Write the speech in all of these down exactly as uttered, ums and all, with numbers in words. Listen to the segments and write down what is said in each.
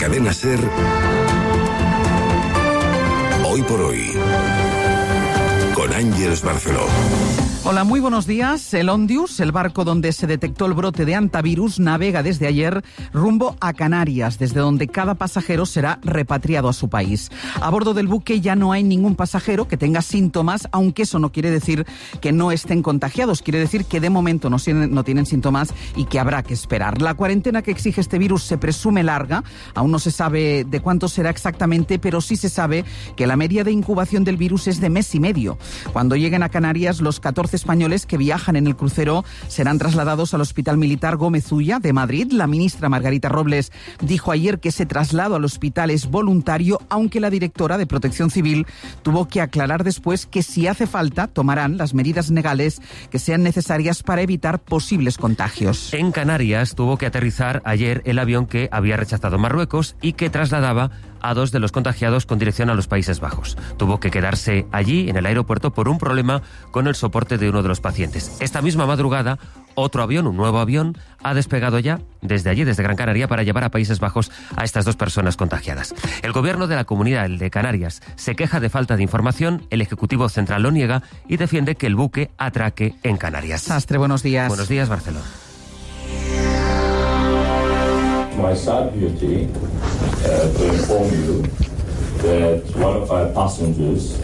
Cadena SER, Hoy por Hoy, con Ángeles Barceló. Hola, muy buenos días. El Ondius, el barco donde se detectó el brote de hantavirus, navega desde ayer rumbo a Canarias, desde donde cada pasajero será repatriado a su país. A bordo del buque ya no hay ningún pasajero que tenga síntomas, aunque eso no quiere decir que no estén contagiados. Quiere decir que de momento no tienen, no tienen síntomas y que habrá que esperar. La cuarentena que exige este virus se presume larga. Aún no se sabe de cuánto será exactamente, pero sí se sabe que la media de incubación del virus es de mes y medio. Cuando lleguen a Canarias, los catorce españoles que viajan en el crucero serán trasladados al Hospital Militar Gómez Ulla de Madrid. La ministra Margarita Robles dijo ayer que ese traslado al hospital es voluntario, aunque la directora de Protección Civil tuvo que aclarar después que si hace falta tomarán las medidas legales que sean necesarias para evitar posibles contagios. En Canarias tuvo que aterrizar ayer el avión que había rechazado Marruecos y que trasladaba a dos de los contagiados con dirección a los Países Bajos. Tuvo que quedarse allí, en el aeropuerto, por un problema con el soporte de uno de los pacientes. Esta misma madrugada, otro avión, un nuevo avión, ha despegado ya desde allí, desde Gran Canaria, para llevar a Países Bajos a estas dos personas contagiadas. El gobierno de la comunidad, el de Canarias, se queja de falta de información, el Ejecutivo Central lo niega y defiende que el buque atraque en Canarias. Sastre, buenos días. Buenos días, Barcelona. My sad duty uh, to inform you that one of our passengers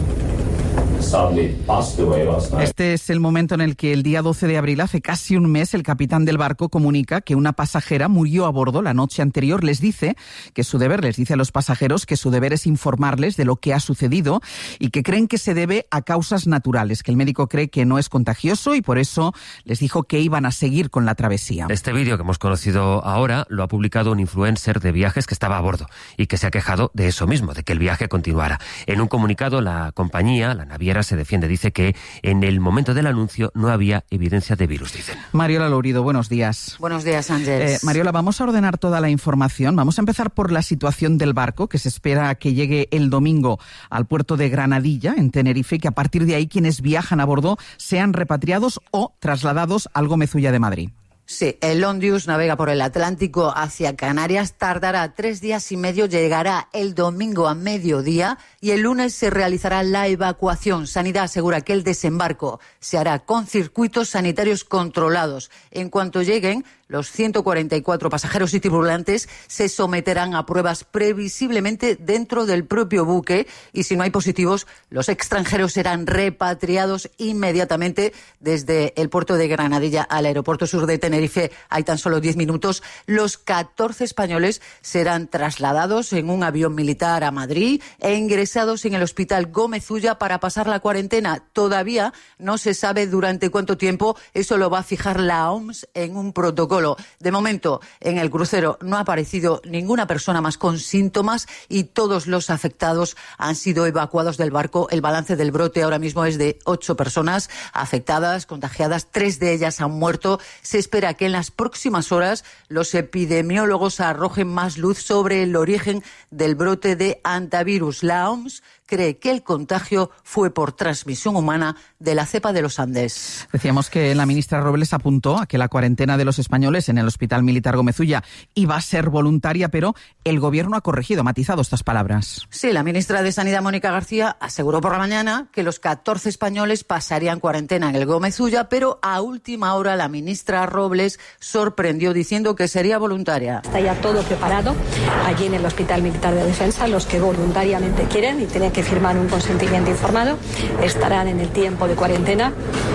sadly passed away last night. Este es el momento en el que el día doce de abril, hace casi un mes, el capitán del barco comunica que una pasajera murió a bordo la noche anterior. Les dice que su deber, les dice a los pasajeros que su deber es informarles de lo que ha sucedido y que creen que se debe a causas naturales, que el médico cree que no es contagioso y por eso les dijo que iban a seguir con la travesía. Este vídeo que hemos conocido ahora lo ha publicado un influencer de viajes que estaba a bordo y que se ha quejado de eso mismo, de que el viaje continuara. En un comunicado, la compañía, la naviera, se defiende, dice que en el momento del anuncio no había evidencia de virus, dicen. Mariola Lourido, buenos días. Buenos días, Ángeles. Eh, Mariola, vamos a ordenar toda la información. Vamos a empezar por la situación del barco, que se espera que llegue el domingo al puerto de Granadilla, en Tenerife, y que a partir de ahí quienes viajan a bordo sean repatriados o trasladados al Gómez Ulla de Madrid. Sí, el Ondius navega por el Atlántico hacia Canarias, tardará tres días y medio, llegará el domingo a mediodía y el lunes se realizará la evacuación. Sanidad asegura que el desembarco se hará con circuitos sanitarios controlados. En cuanto lleguen, los ciento cuarenta y cuatro pasajeros y tripulantes se someterán a pruebas previsiblemente dentro del propio buque y si no hay positivos, los extranjeros serán repatriados inmediatamente desde el puerto de Granadilla al aeropuerto sur de Tenerife. Hay tan solo diez minutos. Los catorce españoles serán trasladados en un avión militar a Madrid e ingresados en el Hospital Gómez Ulla para pasar la cuarentena. Todavía no se sabe durante cuánto tiempo. Eso lo va a fijar la O M S en un protocolo. De momento, en el crucero no ha aparecido ninguna persona más con síntomas y todos los afectados han sido evacuados del barco. El balance del brote ahora mismo es de ocho personas afectadas, contagiadas. Tres de ellas han muerto. Se espera que en las próximas horas los epidemiólogos arrojen más luz sobre el origen del brote de hantavirus. La O M S cree que el contagio fue por transmisión humana de la cepa de los Andes. Decíamos que la ministra Robles apuntó a que la cuarentena de los españoles en el Hospital Militar Gómez Ulla iba a ser voluntaria, pero el Gobierno ha corregido, ha matizado estas palabras. Sí, la ministra de Sanidad, Mónica García, aseguró por la mañana que los catorce españoles pasarían cuarentena en el Gómez Ulla, pero a última hora la ministra Robles sorprendió diciendo que sería voluntaria. Está ya todo preparado allí en el Hospital Militar de Defensa. Los que voluntariamente quieren y tienen que firmar un consentimiento informado estarán en el tiempo de cuarentena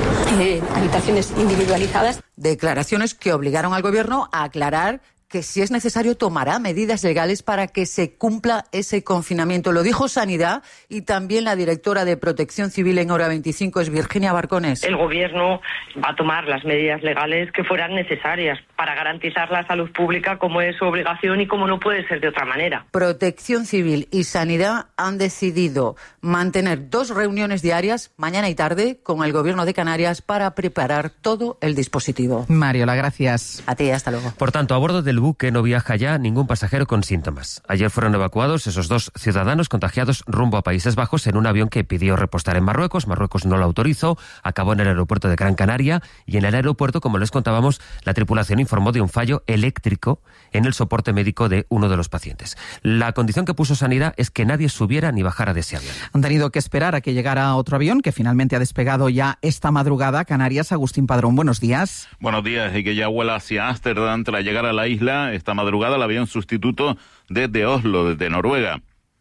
en habitaciones individualizadas. Declaraciones que obligaron al Gobierno a aclarar que si es necesario tomará medidas legales para que se cumpla ese confinamiento. Lo dijo Sanidad y también la directora de Protección Civil en Hora veinticinco es Virginia Barcones. El Gobierno va a tomar las medidas legales que fueran necesarias para garantizar la salud pública como es su obligación y como no puede ser de otra manera. Protección Civil y Sanidad han decidido mantener dos reuniones diarias, mañana y tarde, con el Gobierno de Canarias para preparar todo el dispositivo. Mariola, gracias. A ti, hasta luego. Por tanto, a bordo del buque no viaja ya ningún pasajero con síntomas. Ayer fueron evacuados esos dos ciudadanos contagiados rumbo a Países Bajos en un avión que pidió repostar en Marruecos. Marruecos no lo autorizó, acabó en el aeropuerto de Gran Canaria y en el aeropuerto, como les contábamos, la tripulación informó de un fallo eléctrico en el soporte médico de uno de los pacientes. La condición que puso Sanidad es que nadie subiera ni bajara de ese avión. Han tenido que esperar a que llegara otro avión que finalmente ha despegado ya esta madrugada a Canarias. Agustín Padrón, buenos días. Buenos días, y que ya vuela hacia Ámsterdam tras llegar a la isla esta madrugada el avión sustituto desde Oslo, desde Noruega.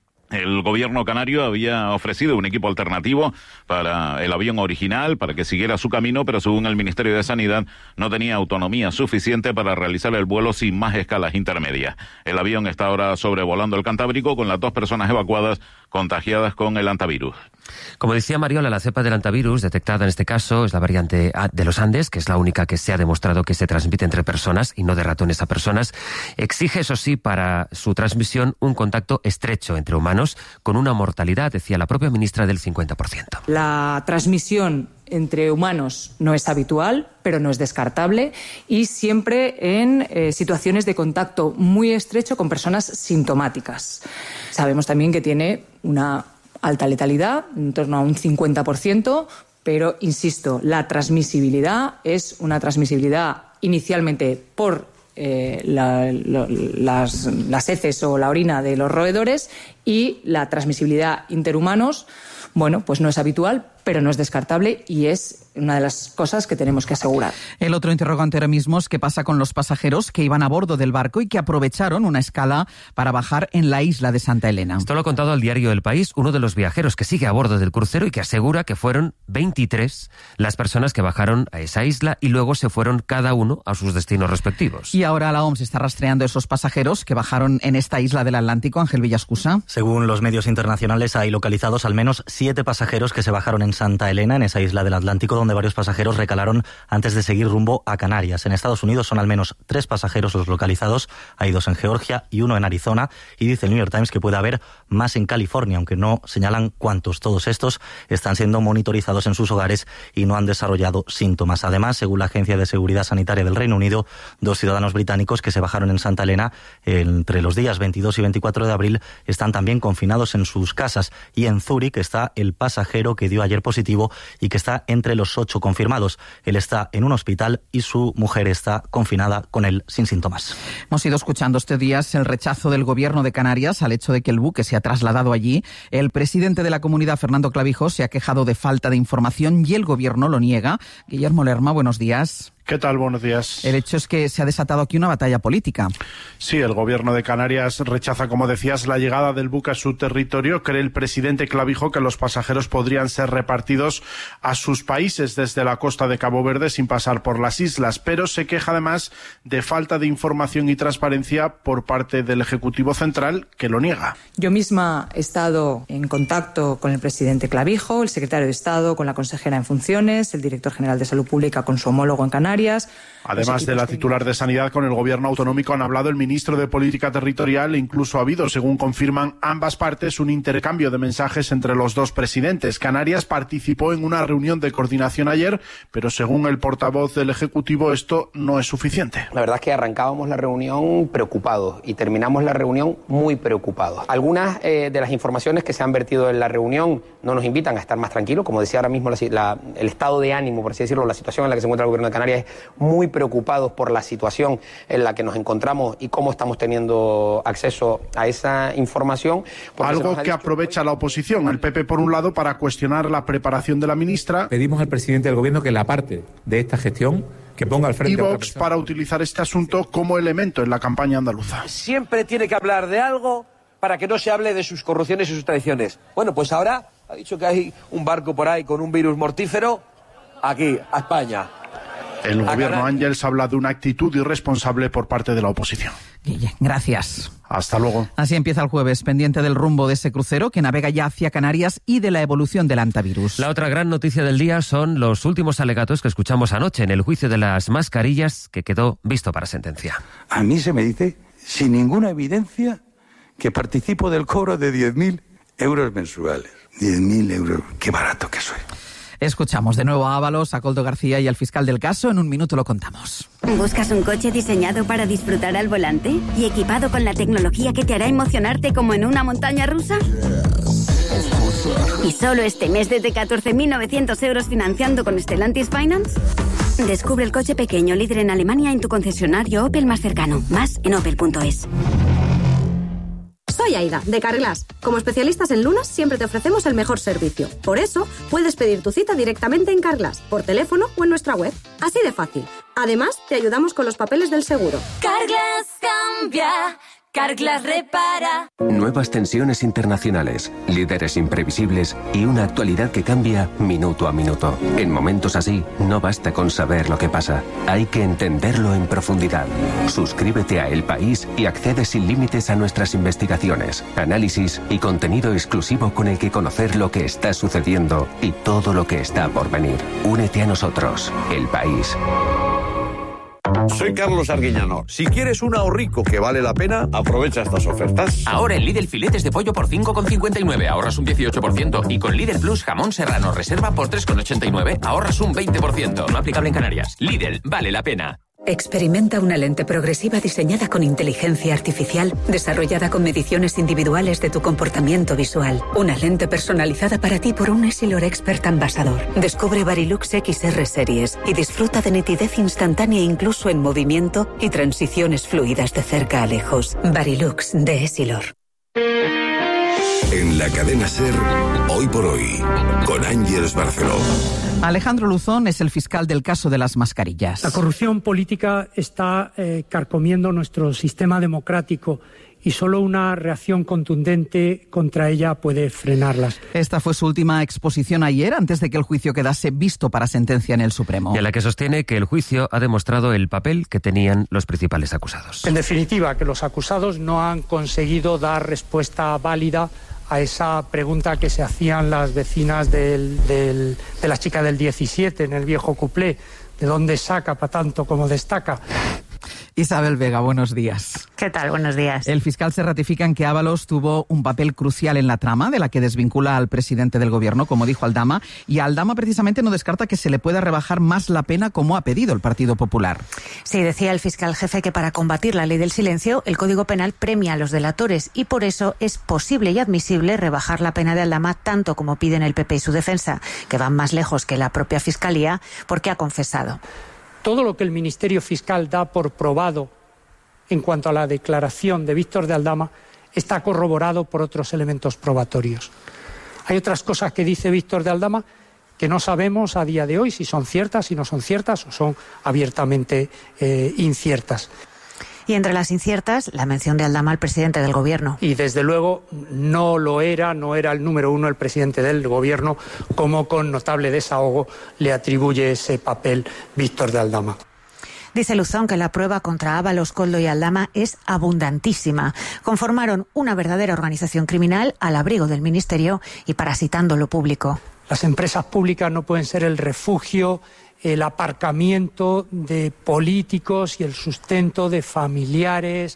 El gobierno canario había ofrecido un equipo alternativo para el avión original, para que siguiera su camino, pero según el Ministerio de Sanidad no tenía autonomía suficiente para realizar el vuelo sin más escalas intermedias. El avión está ahora sobrevolando el Cantábrico con las dos personas evacuadas contagiadas con el hantavirus. Como decía Mariola, la cepa del hantavirus detectada en este caso es la variante A de los Andes, que es la única que se ha demostrado que se transmite entre personas y no de ratones a personas. Exige, eso sí, para su transmisión un contacto estrecho entre humanos, con una mortalidad, decía la propia ministra, del cincuenta por ciento. La transmisión entre humanos no es habitual, pero no es descartable, y siempre en eh, situaciones de contacto muy estrecho con personas sintomáticas. Sabemos también que tiene una alta letalidad, en torno a un cincuenta por ciento, pero, insisto, la transmisibilidad es una transmisibilidad inicialmente por eh, la, lo, las, las heces o la orina de los roedores, y la transmisibilidad interhumanos, bueno, pues no es habitual, pero no es descartable y es una de las cosas que tenemos que asegurar. El otro interrogante ahora mismo es qué pasa con los pasajeros que iban a bordo del barco y que aprovecharon una escala para bajar en la isla de Santa Elena. Esto lo ha contado al diario El País uno de los viajeros que sigue a bordo del crucero y que asegura que fueron veintitrés las personas que bajaron a esa isla y luego se fueron cada uno a sus destinos respectivos. Y ahora la O M S está rastreando esos pasajeros que bajaron en esta isla del Atlántico. Ángel Villascusa. Según los medios internacionales, hay localizados al menos siete pasajeros que se bajaron en Santa Elena, en esa isla del Atlántico, donde varios pasajeros recalaron antes de seguir rumbo a Canarias. En Estados Unidos son al menos tres pasajeros los localizados, hay dos en Georgia y uno en Arizona, y dice el New York Times que puede haber más en California, aunque no señalan cuántos. Todos estos están siendo monitorizados en sus hogares y no han desarrollado síntomas. Además, según la Agencia de Seguridad Sanitaria del Reino Unido, dos ciudadanos británicos que se bajaron en Santa Elena entre los días veintidós y veinticuatro de abril están también confinados en sus casas, y en Zúrich está el pasajero que dio ayer positivo y que está entre los ocho confirmados. Él está en un hospital y su mujer está confinada con él sin síntomas. Hemos ido escuchando estos días el rechazo del gobierno de Canarias al hecho de que el buque se ha trasladado allí. El presidente de la comunidad, Fernando Clavijo, se ha quejado de falta de información y el gobierno lo niega. Guillermo Lerma, buenos días. ¿Qué tal? Buenos días. El hecho es que se ha desatado aquí una batalla política. Sí, el gobierno de Canarias rechaza, como decías, la llegada del buque a su territorio. Cree el presidente Clavijo que los pasajeros podrían ser repartidos a sus países desde la costa de Cabo Verde sin pasar por las islas, pero se queja además de falta de información y transparencia por parte del Ejecutivo Central, que lo niega. Yo misma he estado en contacto con el presidente Clavijo, el secretario de Estado con la consejera en funciones, el director general de Salud Pública con su homólogo en Canarias. Además de la titular de Sanidad, con el gobierno autonómico han hablado el ministro de Política Territorial e incluso ha habido, según confirman ambas partes, un intercambio de mensajes entre los dos presidentes. Canarias participó en una reunión de coordinación ayer, pero según el portavoz del Ejecutivo esto no es suficiente. La verdad es que arrancábamos la reunión preocupados y terminamos la reunión muy preocupados. Algunas eh, de las informaciones que se han vertido en la reunión no nos invitan a estar más tranquilos. Como decía ahora mismo, la, la, el estado de ánimo, por así decirlo, la situación en la que se encuentra el gobierno de Canarias, muy preocupados por la situación en la que nos encontramos y cómo estamos teniendo acceso a esa información. Algo que aprovecha la oposición, el P P por un lado, para cuestionar la preparación de la ministra. Pedimos al presidente del gobierno que la parte de esta gestión que ponga al frente. Y Vox para utilizar este asunto como elemento en la campaña andaluza. Siempre tiene que hablar de algo para que no se hable de sus corrupciones y sus traiciones. Bueno, pues ahora ha dicho que hay un barco por ahí con un virus mortífero aquí, a España. El gobierno Ángels habla de una actitud irresponsable por parte de la oposición. Guille, gracias. Hasta luego. Así empieza el jueves, pendiente del rumbo de ese crucero que navega ya hacia Canarias y de la evolución del hantavirus. La otra gran noticia del día son los últimos alegatos que escuchamos anoche en el juicio de las mascarillas, que quedó visto para sentencia. A mí se me dice, sin ninguna evidencia, que participo del cobro de diez mil euros mensuales. diez mil euros, qué barato que soy. Escuchamos de nuevo a Ábalos, a Koldo García y al fiscal del caso. En un minuto lo contamos. ¿Buscas un coche diseñado para disfrutar al volante y equipado con la tecnología que te hará emocionarte como en una montaña rusa? ¿Y solo este mes desde catorce mil novecientos euros financiando con Stellantis Finance? Descubre el coche pequeño líder en Alemania en tu concesionario Opel más cercano. Más en opel punto es. Soy Aida, de Carglass. Como especialistas en lunas, siempre te ofrecemos el mejor servicio. Por eso, puedes pedir tu cita directamente en Carglass, por teléfono o en nuestra web. Así de fácil. Además, te ayudamos con los papeles del seguro. Carglass cambia, Carglass repara. Nuevas tensiones internacionales, líderes imprevisibles y una actualidad que cambia minuto a minuto. En momentos así, no basta con saber lo que pasa. Hay que entenderlo en profundidad. Suscríbete a El País y accede sin límites a nuestras investigaciones, análisis y contenido exclusivo con el que conocer lo que está sucediendo y todo lo que está por venir. Únete a nosotros. El País. Soy Carlos Arguiñano. Si quieres un ahorrico que vale la pena, aprovecha estas ofertas. Ahora en Lidl filetes de pollo por cinco con cincuenta y nueve, ahorras un dieciocho por ciento. Y con Lidl Plus jamón serrano reserva por tres con ochenta y nueve, ahorras un veinte por ciento. No aplicable en Canarias. Lidl, vale la pena. Experimenta una lente progresiva diseñada con inteligencia artificial, desarrollada con mediciones individuales de tu comportamiento visual. Una lente personalizada para ti por un Essilor Expert Ambassador. Descubre Varilux X R Series y disfruta de nitidez instantánea incluso en movimiento y transiciones fluidas de cerca a lejos. Varilux de Essilor. En la cadena SER, Hoy por Hoy, con Ángeles Barceló. Alejandro Luzón es el fiscal del caso de las mascarillas. La corrupción política está eh, carcomiendo nuestro sistema democrático y solo una reacción contundente contra ella puede frenarlas. Esta fue su última exposición ayer, antes de que el juicio quedase visto para sentencia en el Supremo. Y en la que sostiene que el juicio ha demostrado el papel que tenían los principales acusados. En definitiva, que los acusados no han conseguido dar respuesta válida a esa pregunta que se hacían las vecinas del, del, de la chica del diecisiete en el viejo cuplé, ¿de dónde saca para tanto como destaca? Isabel Vega, buenos días. ¿Qué tal? Buenos días. El fiscal se ratifica en que Ábalos tuvo un papel crucial en la trama de la que desvincula al presidente del gobierno, como dijo Aldama, y Aldama precisamente no descarta que se le pueda rebajar más la pena como ha pedido el Partido Popular. Sí, decía el fiscal jefe que para combatir la ley del silencio, el Código Penal premia a los delatores y por eso es posible y admisible rebajar la pena de Aldama tanto como piden el P P y su defensa, que van más lejos que la propia Fiscalía, porque ha confesado. Todo lo que el Ministerio Fiscal da por probado en cuanto a la declaración de Víctor de Aldama está corroborado por otros elementos probatorios. Hay otras cosas que dice Víctor de Aldama que no sabemos a día de hoy si son ciertas, si no son ciertas o son abiertamente eh, inciertas. Y entre las inciertas, la mención de Aldama al presidente del gobierno. Y desde luego no lo era, no era el número uno el presidente del gobierno, como con notable desahogo le atribuye ese papel Víctor de Aldama. Dice Luzón que la prueba contra Ábalos, Koldo y Aldama es abundantísima. Conformaron una verdadera organización criminal al abrigo del ministerio y parasitando lo público. Las empresas públicas no pueden ser el refugio, el aparcamiento de políticos y el sustento de familiares,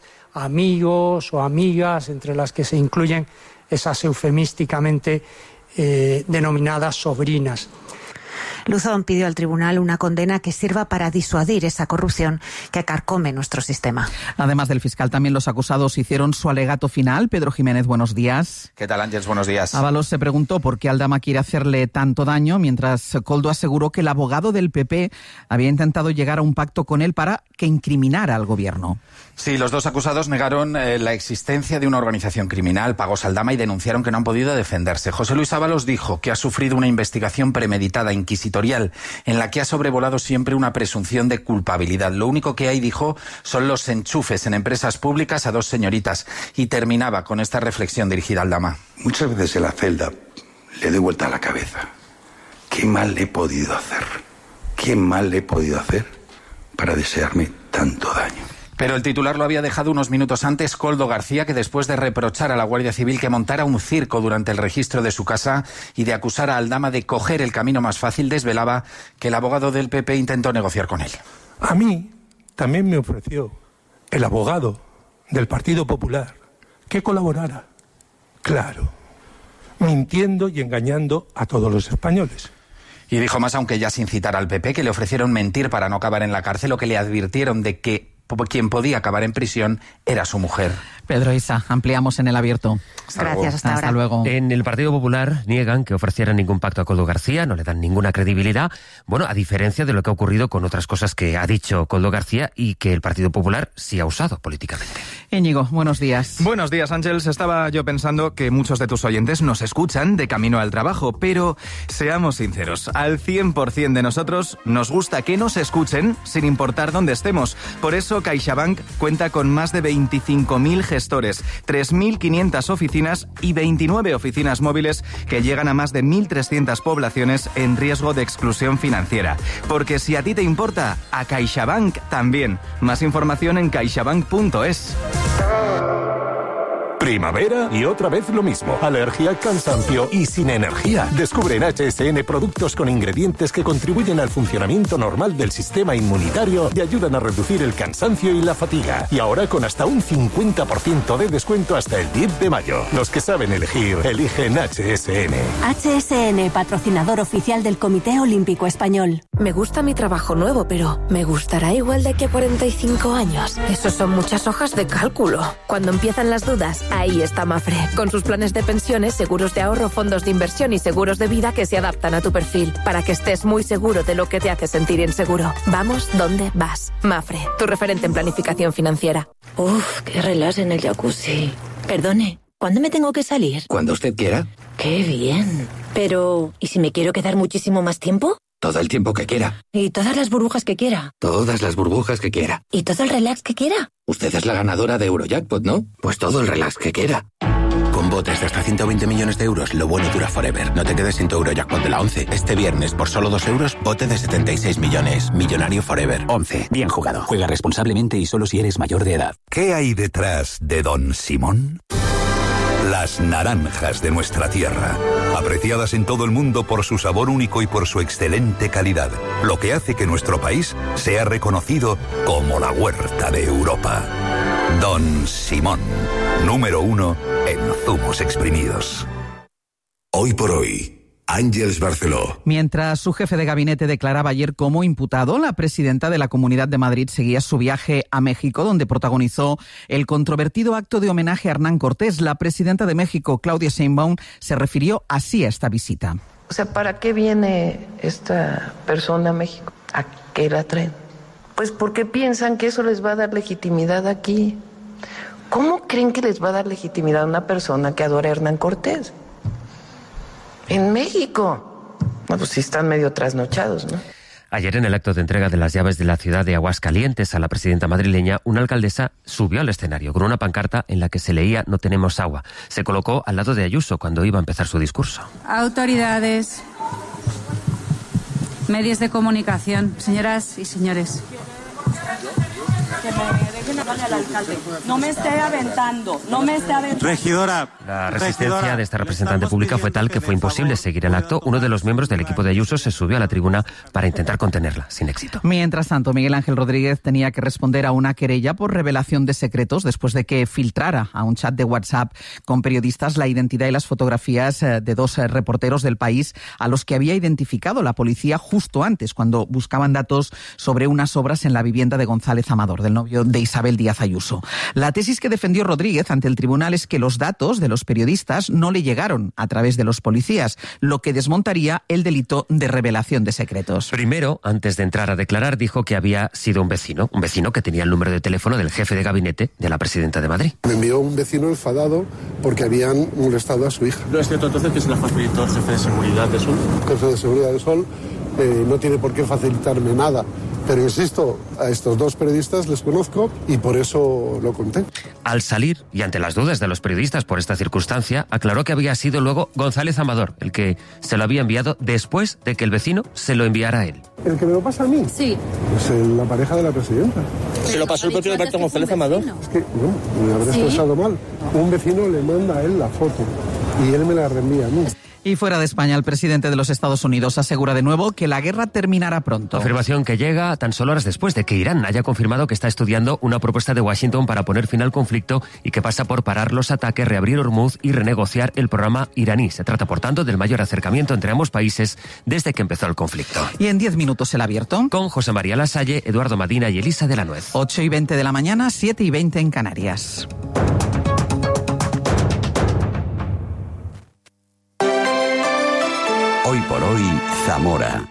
amigos o amigas, entre las que se incluyen esas eufemísticamente eh, denominadas sobrinas. Luzón pidió al tribunal una condena que sirva para disuadir esa corrupción que carcome nuestro sistema. Además del fiscal, también los acusados hicieron su alegato final. Pedro Jiménez, buenos días. ¿Qué tal, Ángeles? Buenos días. Ábalos se preguntó por qué Aldama quiere hacerle tanto daño, mientras Koldo aseguró que el abogado del P P había intentado llegar a un pacto con él para que incriminara al gobierno. Sí, los dos acusados negaron eh, la existencia de una organización criminal, pagos a Aldama, y denunciaron que no han podido defenderse. José Luis Ábalos dijo que ha sufrido una investigación premeditada, inquisitorial, en la que ha sobrevolado siempre una presunción de culpabilidad. Lo único que hay, dijo, son los enchufes en empresas públicas a dos señoritas. Y terminaba con esta reflexión dirigida a Aldama. Muchas veces en la celda le doy vuelta a la cabeza. ¿Qué mal le he podido hacer? ¿Qué mal le he podido hacer para desearme tanto daño? Pero el titular lo había dejado unos minutos antes Koldo García, que después de reprochar a la Guardia Civil que montara un circo durante el registro de su casa y de acusar a Aldama de coger el camino más fácil, desvelaba que el abogado del P P intentó negociar con él. A mí también me ofreció el abogado del Partido Popular que colaborara, claro, mintiendo y engañando a todos los españoles. Y dijo más, aunque ya sin citar al P P, que le ofrecieron mentir para no acabar en la cárcel o que le advirtieron de que quien podía acabar en prisión era su mujer. Pedro Isa, ampliamos en El Abierto. Gracias, hasta, hasta ahora. luego. En el Partido Popular niegan que ofrecieran ningún pacto a Koldo García, no le dan ninguna credibilidad. Bueno, a diferencia de lo que ha ocurrido con otras cosas que ha dicho Koldo García y que el Partido Popular sí ha usado políticamente. Íñigo, buenos días. Buenos días, Ángeles. Estaba yo pensando que muchos de tus oyentes nos escuchan de camino al trabajo, pero seamos sinceros, al cien por ciento de nosotros nos gusta que nos escuchen sin importar dónde estemos. Por eso CaixaBank cuenta con más de veinticinco mil gestores, tres mil quinientas oficinas y veintinueve oficinas móviles que llegan a más de mil trescientas poblaciones en riesgo de exclusión financiera. Porque si a ti te importa, a CaixaBank también. Más información en caixabank punto es. Primavera y otra vez lo mismo. Alergia, cansancio y sin energía. Descubre en H S N productos con ingredientes que contribuyen al funcionamiento normal del sistema inmunitario y ayudan a reducir el cansancio y la fatiga. Y ahora con hasta un cincuenta por ciento de descuento hasta el diez de mayo. Los que saben elegir, eligen H S N. H S N, patrocinador oficial del Comité Olímpico Español. Me gusta mi trabajo nuevo, pero ¿me gustará igual de aquí a cuarenta y cinco años? Eso son muchas hojas de cálculo. Cuando empiezan las dudas, ahí está Mafre, con sus planes de pensiones, seguros de ahorro, fondos de inversión y seguros de vida que se adaptan a tu perfil, para que estés muy seguro de lo que te hace sentir inseguro. Vamos donde vas. Mafre, tu referente en planificación financiera. Uf, qué relax en el jacuzzi. Perdone, ¿cuándo me tengo que salir? Cuando usted quiera. Qué bien. Pero, ¿y si me quiero quedar muchísimo más tiempo? Todo el tiempo que quiera. ¿Y todas las burbujas que quiera? Todas las burbujas que quiera. ¿Y todo el relax que quiera? Usted es la ganadora de Eurojackpot, ¿no? Pues todo el relax que quiera. Con botes de hasta ciento veinte millones de euros, lo bueno dura forever. No te quedes sin tu Eurojackpot de la once. Este viernes, por solo dos euros, bote de setenta y seis millones. Millonario forever. once. Bien jugado. Juega responsablemente y solo si eres mayor de edad. ¿Qué hay detrás de Don Simón? Las naranjas de nuestra tierra, apreciadas en todo el mundo por su sabor único y por su excelente calidad, lo que hace que nuestro país sea reconocido como la huerta de Europa. Don Simón, número uno en zumos exprimidos. Hoy por hoy, Ángeles Barceló. Mientras su jefe de gabinete declaraba ayer como imputado, la presidenta de la Comunidad de Madrid seguía su viaje a México, donde protagonizó el controvertido acto de homenaje a Hernán Cortés. La presidenta de México, Claudia Sheinbaum, se refirió así a esta visita. O sea, ¿para qué viene esta persona a México? ¿A qué la traen? Pues porque piensan que eso les va a dar legitimidad aquí. ¿Cómo creen que les va a dar legitimidad a una persona que adora a Hernán Cortés? En México. No, pues sí están medio trasnochados, ¿no? Ayer, en el acto de entrega de las llaves de la ciudad de Aguascalientes a la presidenta madrileña, una alcaldesa subió al escenario con una pancarta en la que se leía "No tenemos agua". Se colocó al lado de Ayuso cuando iba a empezar su discurso. Autoridades, medios de comunicación, señoras y señores. Que me dejen hablarle al alcalde. No me esté aventando, no me esté aventando. Regidora. La resistencia de esta representante pública fue tal que fue imposible seguir el acto. Uno de los miembros del equipo de Ayuso se subió a la tribuna para intentar contenerla, sin éxito. Mientras tanto, Miguel Ángel Rodríguez tenía que responder a una querella por revelación de secretos después de que filtrara a un chat de WhatsApp con periodistas la identidad y las fotografías de dos reporteros del País a los que había identificado la policía justo antes, cuando buscaban datos sobre unas obras en la vivienda de González Amador, del novio de Isabel Díaz Ayuso. La tesis que defendió Rodríguez ante el tribunal es que los datos de los periodistas no le llegaron a través de los policías, lo que desmontaría el delito de revelación de secretos. Primero, antes de entrar a declarar, dijo que había sido un vecino, un vecino que tenía el número de teléfono del jefe de gabinete de la presidenta de Madrid. Me envió un vecino enfadado porque habían molestado a su hija. ¿No es cierto entonces que se la facilitó el jefe de seguridad de Sol? El jefe de seguridad de Sol eh, no tiene por qué facilitarme nada. Pero insisto, a estos dos periodistas les conozco y por eso lo conté. Al salir, y ante las dudas de los periodistas por esta circunstancia, aclaró que había sido luego González Amador el que se lo había enviado después de que el vecino se lo enviara a él. ¿El que me lo pasa a mí? Sí. Pues el, la pareja de la presidenta. ¿Se lo pasó el propio Alberto González Amador? Es que, no, me habré expresado mal. Un vecino le manda a él la foto. y él me la reenvía a mí. Y fuera de España, el presidente de los Estados Unidos asegura de nuevo que la guerra terminará pronto. Afirmación que llega tan solo horas después de que Irán haya confirmado que está estudiando una propuesta de Washington para poner fin al conflicto y que pasa por parar los ataques, reabrir Hormuz y renegociar el programa iraní. Se trata, por tanto, del mayor acercamiento entre ambos países desde que empezó el conflicto. Y en diez minutos el abierto. Con José María Lasalle, Eduardo Madina y Elisa de la Nuez. ocho y veinte de la mañana, siete y veinte en Canarias. Hoy por hoy, Zamora.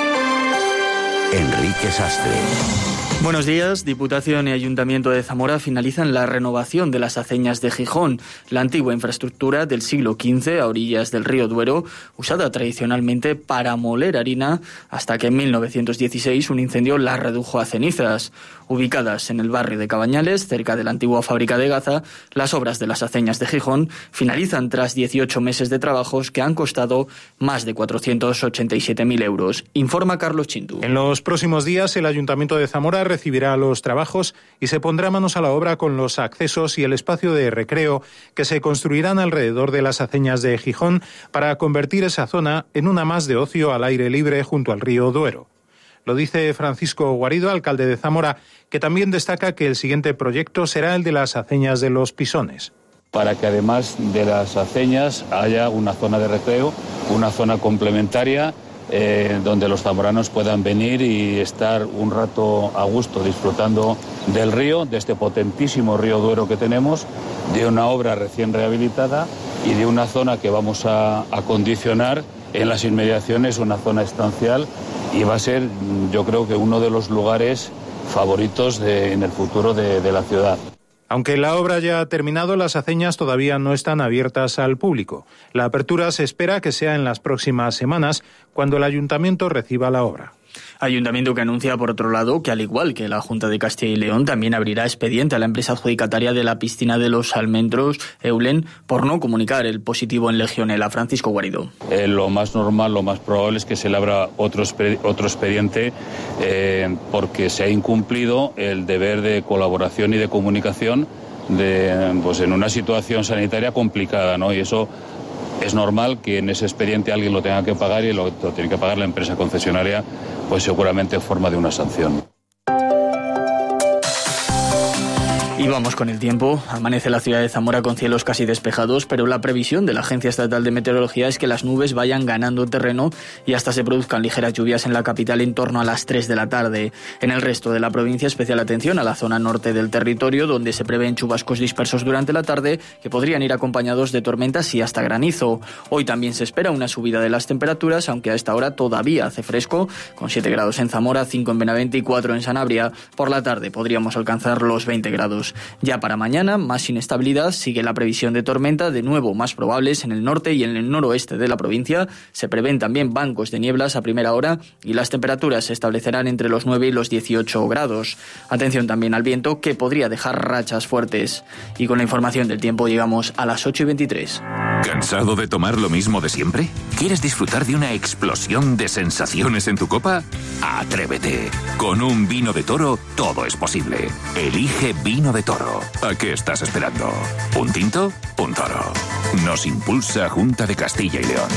Enrique Sastre. Buenos días. Diputación y Ayuntamiento de Zamora finalizan la renovación de las aceñas de Gijón, la antigua infraestructura del siglo quince a orillas del río Duero, usada tradicionalmente para moler harina, hasta que en mil novecientos dieciséis un incendio la redujo a cenizas. Ubicadas en el barrio de Cabañales, cerca de la antigua fábrica de Gaza, las obras de las aceñas de Gijón finalizan tras dieciocho meses de trabajos que han costado más de cuatrocientos ochenta y siete mil euros. Informa Carlos Chintu. En los próximos días, el Ayuntamiento de Zamora recibirá los trabajos y se pondrá manos a la obra con los accesos y el espacio de recreo que se construirán alrededor de las aceñas de Gijón para convertir esa zona en una más de ocio al aire libre junto al río Duero. Lo dice Francisco Guarido, alcalde de Zamora, que también destaca que el siguiente proyecto será el de las aceñas de los Pisones. Para que además de las aceñas haya una zona de recreo, una zona complementaria, Eh, donde los zamoranos puedan venir y estar un rato a gusto disfrutando del río, de este potentísimo río Duero que tenemos, de una obra recién rehabilitada y de una zona que vamos a acondicionar en las inmediaciones, una zona estancial, y va a ser, yo creo que uno de los lugares favoritos de, en el futuro de, de la ciudad. Aunque la obra ya ha terminado, las aceñas todavía no están abiertas al público. La apertura se espera que sea en las próximas semanas, cuando el ayuntamiento reciba la obra. Ayuntamiento que anuncia, por otro lado, que al igual que la Junta de Castilla y León, también abrirá expediente a la empresa adjudicataria de la piscina de los Almendros, Eulen, por no comunicar el positivo en Legionela. Francisco Guarido. Eh, lo más normal, lo más probable es que se le abra otro, otro expediente eh, porque se ha incumplido el deber de colaboración y de comunicación de, pues en una situación sanitaria complicada, ¿no? Y eso es normal que en ese expediente alguien lo tenga que pagar y lo, lo tiene que pagar la empresa concesionaria, pues seguramente en forma de una sanción. Y vamos con el tiempo. Amanece la ciudad de Zamora con cielos casi despejados, pero la previsión de la Agencia Estatal de Meteorología es que las nubes vayan ganando terreno y hasta se produzcan ligeras lluvias en la capital en torno a las tres de la tarde. En el resto de la provincia, especial atención a la zona norte del territorio, donde se prevén chubascos dispersos durante la tarde que podrían ir acompañados de tormentas y hasta granizo. Hoy también se espera una subida de las temperaturas, aunque a esta hora todavía hace fresco, con siete grados en Zamora, cinco en Benavente y cuatro en Sanabria. Por la tarde podríamos alcanzar los veinte grados. Ya para mañana, más inestabilidad, sigue la previsión de tormenta, de nuevo más probables en el norte y en el noroeste de la provincia. Se prevén también bancos de nieblas a primera hora y las temperaturas se establecerán entre los nueve y los dieciocho grados. Atención también al viento, que podría dejar rachas fuertes. Y con la información del tiempo llegamos a las ocho y veintitrés. ¿Cansado de tomar lo mismo de siempre? ¿Quieres disfrutar de una explosión de sensaciones en tu copa? Atrévete. Con un vino de Toro todo es posible. Elige Vino de Toro. ¿A qué estás esperando? ¿Un tinto? Un toro. Nos impulsa Junta de Castilla y León.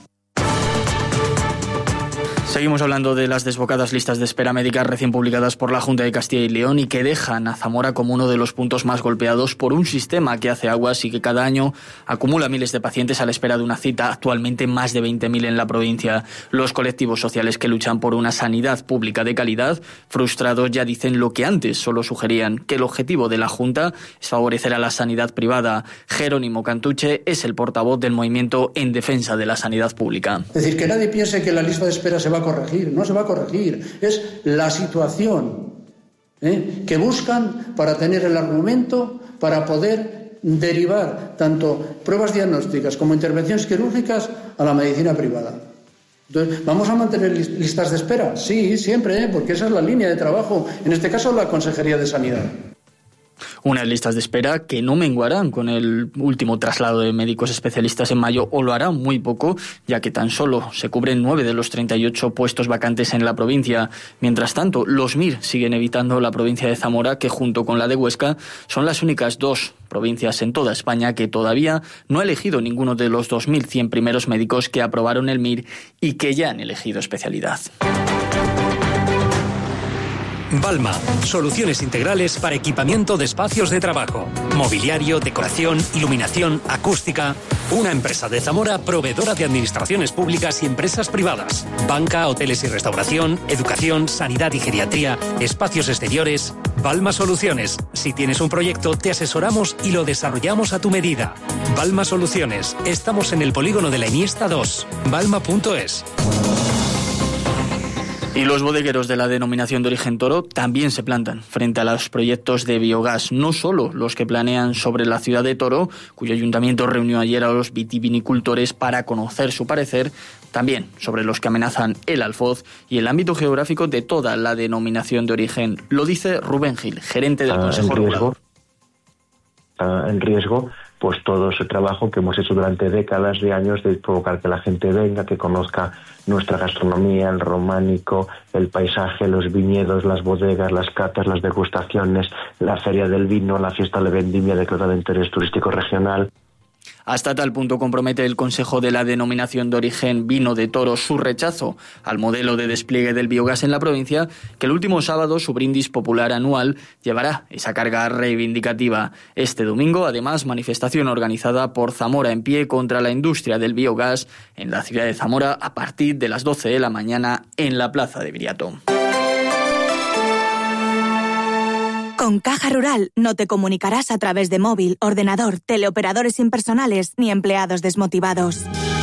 Seguimos hablando de las desbocadas listas de espera médica recién publicadas por la Junta de Castilla y León y que dejan a Zamora como uno de los puntos más golpeados por un sistema que hace aguas y que cada año acumula miles de pacientes a la espera de una cita, actualmente más de veinte mil en la provincia. Los colectivos sociales que luchan por una sanidad pública de calidad, frustrados, ya dicen lo que antes solo sugerían, que el objetivo de la Junta es favorecer a la sanidad privada. Jerónimo Cantuche es el portavoz del movimiento en defensa de la sanidad pública. Es decir, que nadie piense que la lista de espera se va a corregir, no se va a corregir, es la situación ¿eh? que buscan para tener el argumento para poder derivar tanto pruebas diagnósticas como intervenciones quirúrgicas a la medicina privada. Entonces, ¿vamos a mantener listas de espera? Sí, siempre, ¿eh? porque esa es la línea de trabajo, en este caso la Consejería de Sanidad. Unas listas de espera que no menguarán con el último traslado de médicos especialistas en mayo, o lo harán muy poco, ya que tan solo se cubren nueve de los treinta y ocho puestos vacantes en la provincia. Mientras tanto, los M I R siguen evitando la provincia de Zamora, que junto con la de Huesca son las únicas dos provincias en toda España que todavía no ha elegido ninguno de los dos mil cien primeros médicos que aprobaron el M I R y que ya han elegido especialidad. Balma, soluciones integrales para equipamiento de espacios de trabajo, mobiliario, decoración, iluminación, acústica. Una empresa de Zamora proveedora de administraciones públicas y empresas privadas. Banca, hoteles y restauración, educación, sanidad y geriatría, espacios exteriores. Balma Soluciones. Si tienes un proyecto, te asesoramos y lo desarrollamos a tu medida. Balma Soluciones. Estamos en el polígono de la Iniesta dos. balma punto es. Y los bodegueros de la denominación de origen Toro también se plantan frente a los proyectos de biogás, no solo los que planean sobre la ciudad de Toro, cuyo ayuntamiento reunió ayer a los vitivinicultores para conocer su parecer, también sobre los que amenazan el Alfoz y el ámbito geográfico de toda la denominación de origen. Lo dice Rubén Gil, gerente del Consejo en riesgo, Regulador. Está en riesgo pues todo ese trabajo que hemos hecho durante décadas de años de provocar que la gente venga, que conozca nuestra gastronomía, el románico, el paisaje, los viñedos, las bodegas, las catas, las degustaciones, la feria del vino, la fiesta de vendimia declarada de interés turístico regional. Hasta tal punto compromete el Consejo de la Denominación de Origen Vino de Toro su rechazo al modelo de despliegue del biogás en la provincia, que el último sábado su brindis popular anual llevará esa carga reivindicativa. Este domingo, además, manifestación organizada por Zamora en Pie contra la industria del biogás en la ciudad de Zamora a partir de las doce de la mañana en la Plaza de Viriato. Con Caja Rural no te comunicarás a través de móvil, ordenador, teleoperadores impersonales ni empleados desmotivados.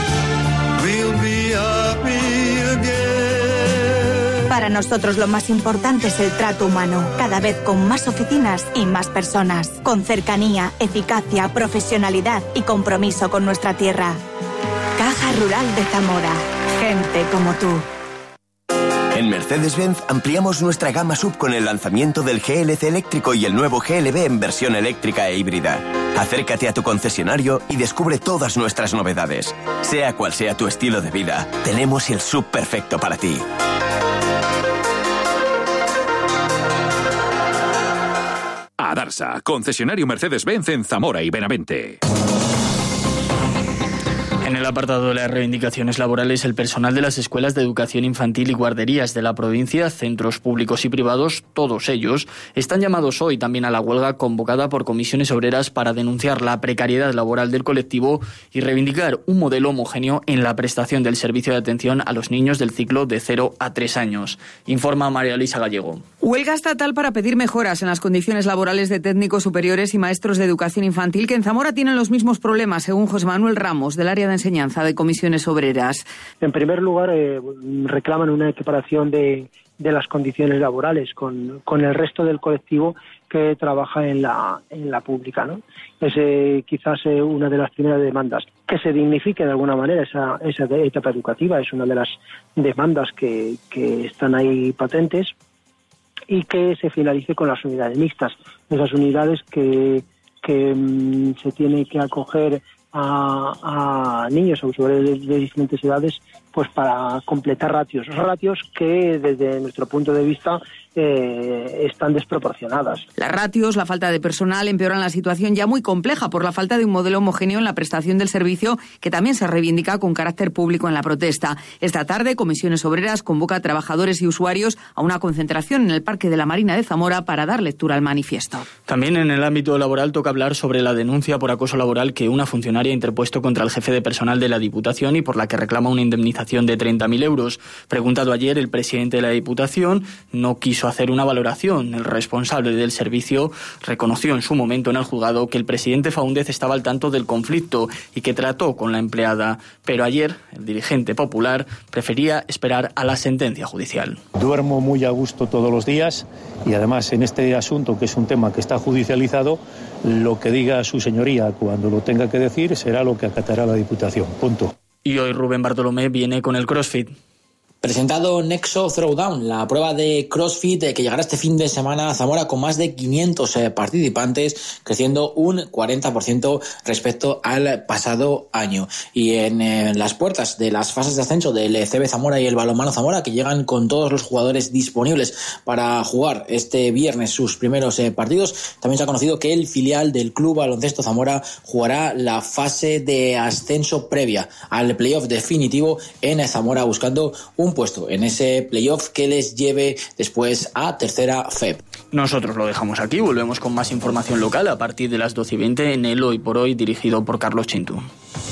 Para nosotros lo más importante es el trato humano, cada vez con más oficinas y más personas, con cercanía, eficacia, profesionalidad y compromiso con nuestra tierra. Caja Rural de Zamora, gente como tú. En Mercedes-Benz ampliamos nuestra gama sub con el lanzamiento del G L C eléctrico y el nuevo G L B en versión eléctrica e híbrida. Acércate a tu concesionario y descubre todas nuestras novedades. Sea cual sea tu estilo de vida, tenemos el sub perfecto para ti. Adarsa, concesionario Mercedes-Benz en Zamora y Benavente. En el apartado de las reivindicaciones laborales, el personal de las escuelas de educación infantil y guarderías de la provincia, centros públicos y privados, todos ellos, están llamados hoy también a la huelga convocada por comisiones obreras para denunciar la precariedad laboral del colectivo y reivindicar un modelo homogéneo en la prestación del servicio de atención a los niños del ciclo de cero a tres años. Informa María Luisa Gallego. Huelga estatal para pedir mejoras en las condiciones laborales de técnicos superiores y maestros de educación infantil, que en Zamora tienen los mismos problemas, según José Manuel Ramos, del área de enseñanza de comisiones obreras. En primer lugar, eh, reclaman una equiparación de, de las condiciones laborales con, con el resto del colectivo que trabaja en la, en la pública, ¿no? Es eh, quizás eh, una de las primeras demandas. Que se dignifique de alguna manera esa, esa etapa educativa, es una de las demandas que, que están ahí patentes, y que se finalice con las unidades mixtas, esas unidades que, que mmm, se tiene que acoger a, a niños, a usuarios de, de diferentes edades, pues para completar ratios, ratios que desde nuestro punto de vista eh, están desproporcionadas. Las ratios, la falta de personal empeoran la situación ya muy compleja por la falta de un modelo homogéneo en la prestación del servicio, que también se reivindica con carácter público en la protesta. Esta tarde, Comisiones Obreras convoca a trabajadores y usuarios a una concentración en el Parque de la Marina de Zamora para dar lectura al manifiesto. También en el ámbito laboral toca hablar sobre la denuncia por acoso laboral que una funcionaria ha interpuesto contra el jefe de personal de la Diputación y por la que reclama una indemnización de treinta mil euros. Preguntado ayer, el presidente de la Diputación no quiso hacer una valoración. El responsable del servicio reconoció en su momento en el juzgado que el presidente Faúndez estaba al tanto del conflicto y que trató con la empleada, pero ayer el dirigente popular prefería esperar a la sentencia judicial. Duermo muy a gusto todos los días y además en este asunto, que es un tema que está judicializado, lo que diga su señoría cuando lo tenga que decir será lo que acatará la Diputación. Punto. Y hoy Rubén Bartolomé viene con el CrossFit. Presentado Nexo Throwdown, la prueba de CrossFit que llegará este fin de semana a Zamora con más de quinientos participantes, creciendo un cuarenta por ciento respecto al pasado año. Y en, en las puertas de las fases de ascenso del C B Zamora y el Balonmano Zamora, que llegan con todos los jugadores disponibles para jugar este viernes sus primeros eh, partidos, también se ha conocido que el filial del Club Baloncesto Zamora jugará la fase de ascenso previa al playoff definitivo en Zamora, buscando un puesto en ese playoff que les lleve después a tercera F E P. Nosotros lo dejamos aquí, volvemos con más información local a partir de las doce y veinte en el Hoy por Hoy, dirigido por Carlos Chintu.